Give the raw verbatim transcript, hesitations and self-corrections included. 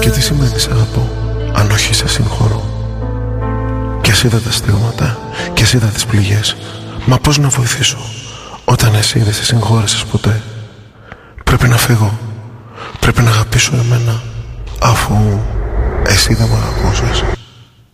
Και τι σημαίνει σ' αγαπώ, αν όχι σε συγχωρώ? Κι ας είδα τα στίγματα, κι ας είδα τις πληγές, μα πώς να βοηθήσω όταν εσύ δεν σε συγχώρεσες ποτέ? Πρέπει να φύγω, πρέπει να αγαπήσω εμένα, αφού εσύ δεν μ' αγαπούσες.